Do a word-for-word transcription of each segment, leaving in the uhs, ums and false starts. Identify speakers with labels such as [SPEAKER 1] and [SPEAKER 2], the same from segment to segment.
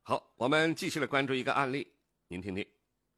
[SPEAKER 1] 好，我们继续来关注一个案例，您听听。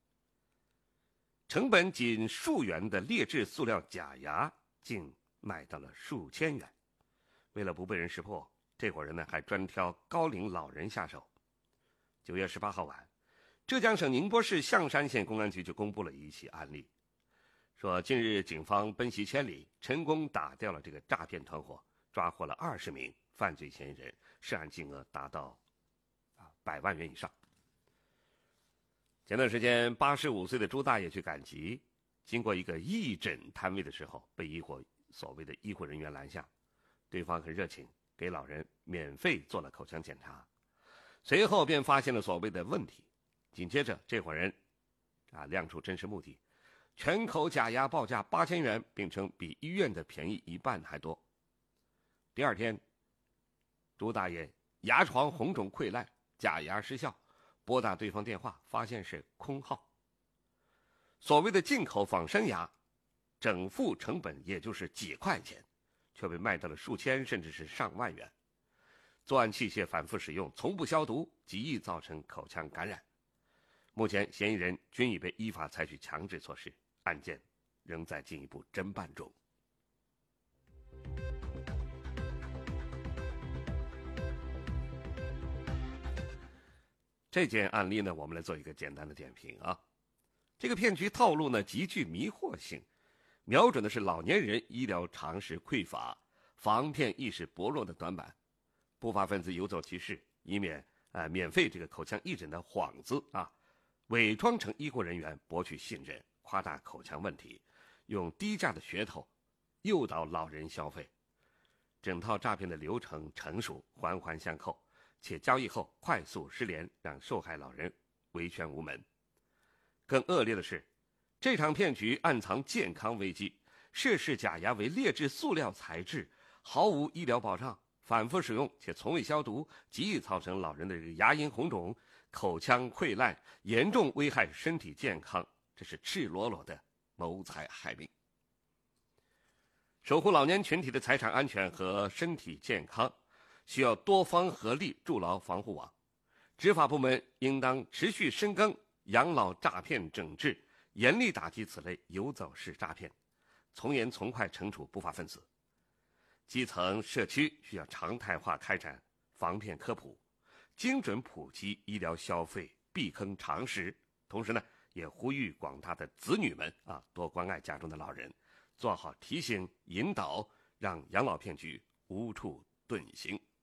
[SPEAKER 1] 成本仅数元的劣质塑料假牙，竟卖到了数千元。为了不被人识破，这伙人呢还专挑高龄老人下手。九月十八号晚，浙江省宁波市象山县公安局就公布了一起案例，说近日警方奔袭千里，成功打掉了这个诈骗团伙，抓获了二十名犯罪嫌疑人，涉案金额达到啊百万元以上。前段时间，八十五岁的朱大爷去赶集，经过一个义诊摊位的时候，被一伙所谓的医护人员拦下，对方很热情，给老人免费做了口腔检查，随后便发现了所谓的问题。紧接着，这伙人啊亮出真实目的，全口假牙报价八千元，并称比医院的便宜一半还多。第二天，朱大爷牙床红肿溃烂，假牙失效，拨打对方电话，发现是空号。所谓的进口仿生牙，整副成本也就是几块钱，却被卖到了数千甚至是上万元。作案器械反复使用，从不消毒，极易造成口腔感染。目前嫌疑人均已被依法采取强制措施，案件仍在进一步侦办中。这件案例呢，我们来做一个简单的点评啊。这个骗局套路呢极具迷惑性，瞄准的是老年人医疗常识匮乏、防骗意识薄弱的短板。不法分子游走其事，以免呃免费这个口腔义诊的幌子啊，伪装成医护人员博取信任，夸大口腔问题，用低价的噱头诱导老人消费。整套诈骗的流程成熟，环环相扣，且交易后快速失联，让受害老人维权无门。更恶劣的是，这场骗局暗藏健康危机，涉事假牙为劣质塑料材质，毫无医疗保障，反复使用且从未消毒，极易造成老人的这个牙龈红肿、口腔溃烂，严重危害身体健康，这是赤裸裸的谋财害命。守护老年群体的财产安全和身体健康，需要多方合力筑牢防护网。执法部门应当持续深耕养老诈骗整治，严厉打击此类游走式诈骗，从严从快惩处不法分子。基层社区需要常态化开展防骗科普，精准普及医疗消费避坑常识。同时呢，也呼吁广大的子女们啊，多关爱家中的老人，做好提醒引导，让养老骗局无处遁形。